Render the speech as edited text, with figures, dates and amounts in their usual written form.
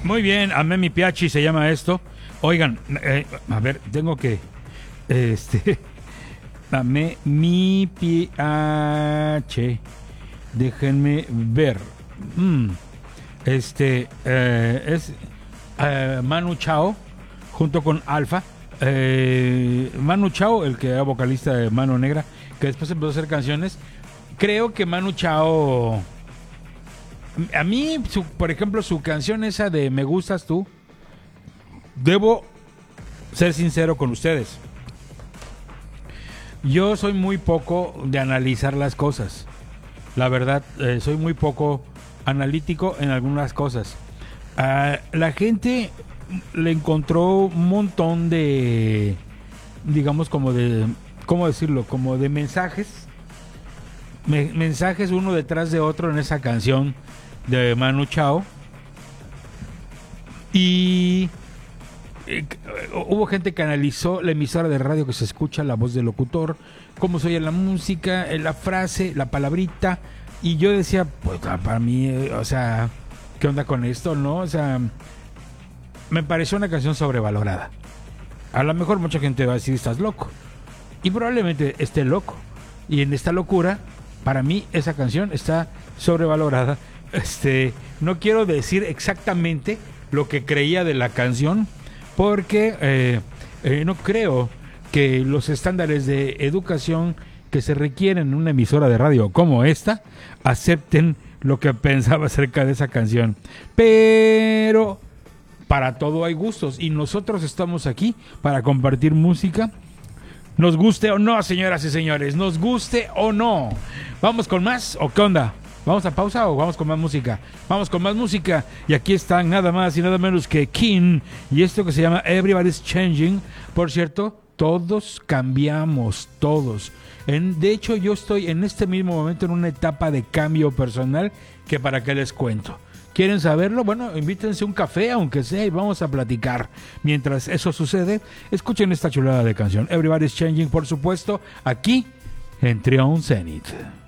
Muy bien, Amé mi Piachi se llama esto. Oigan, a ver, tengo que... Amé mi Piachi. Déjenme ver. Es Manu Chao junto con Alfa. Manu Chao, el que era vocalista de Mano Negra, que después empezó a hacer canciones. Creo que Manu Chao, a mí, por ejemplo, su canción esa de Me Gustas Tú, debo ser sincero con ustedes. Yo soy muy poco de analizar las cosas. La verdad, soy muy poco analítico en algunas cosas. La gente le encontró un montón de, digamos, como de, ¿cómo decirlo? Como de mensajes. Mensajes uno detrás de otro en esa canción de Manu Chao. Y hubo gente que analizó la emisora de radio que se escucha, la voz del locutor, cómo se oye la música, la frase, la palabrita. Y yo decía, pues para mí, o sea, ¿qué onda con esto, no? O sea, me pareció una canción sobrevalorada. A lo mejor mucha gente va a decir, estás loco. Y probablemente esté loco. Y en esta locura, para mí, esa canción está sobrevalorada. No quiero decir exactamente lo que creía de la canción, porque no creo que los estándares de educación que se requieren en una emisora de radio como esta acepten lo que pensaba acerca de esa canción. Pero para todo hay gustos y nosotros estamos aquí para compartir música, nos guste o no, señoras y señores, nos guste o no. ¿Vamos con más o qué onda? ¿Vamos a pausa o vamos con más música? Vamos con más música. Y aquí están nada más y nada menos que King. Y esto que se llama Everybody's Changing. Por cierto, todos cambiamos, todos. De hecho, yo estoy en este mismo momento en una etapa de cambio personal que para qué les cuento. ¿Quieren saberlo? Bueno, invítense un café, aunque sea, y vamos a platicar. Mientras eso sucede, escuchen esta chulada de canción. Everybody's Changing, por supuesto, aquí en Triumph Zenith.